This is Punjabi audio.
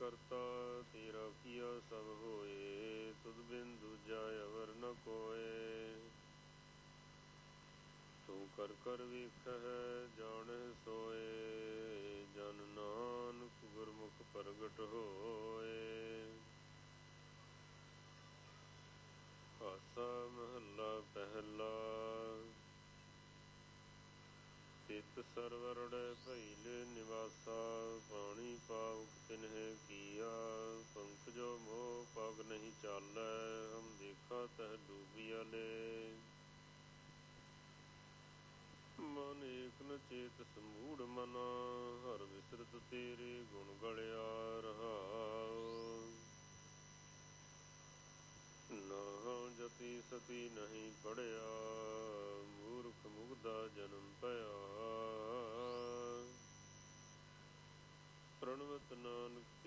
ਕਰਤਾ ਤੇਰਾ ਕੀਆ ਸਭ ਹੋਏ, ਤੁਧ ਬਿਨ ਦੂਜਾ ਅਵਰ ਨ ਕੋਏ। ਤੂੰ ਕਰ ਕਰ ਵੇਖਹਿ ਜਾਣਹਿ ਸੋਏ, ਜਨ ਨਾਨਕ ਗੁਰਮੁਖ ਪ੍ਰਗਟ ਹੋਏ। ਆਸਾ ਮਹੱਲਾ ਪਹਿਲਾ। ਤਿਤ ਸਰਵਰੜੈ ਭਇਲੇ ਨਿਵਾਸਾ, ਪਾਣੀ ਪਾਵਕ ਤਿਨਹਿ ਕੀਆ। ਪੰਕਜੋ ਮੋਹ ਪਗ ਨਹੀਂ ਚਾਲੈ, ਹਮ ਦੇਖਾ ਤਹ ਡੂਬਿਆ ਲੈ। ਮਨ ਏਕ ਨ ਚੇਤ ਸਮੂੜ ਮਨਾ, ਹਰ ਵਿਸਰਤ ਤੇਰੇ ਗੁਣ ਗਲਿਆ ਰਹਾਉ। ਨਾਹੰ ਜਤੀ ਸਤੀ ਨਹੀਂ ਪੜਿਆ, ਮੂਰਖ ਮੁਗਧਾ ਜਨਮ ਭਇਆ। ਪ੍ਰਣਵਤ ਨਾਨਕ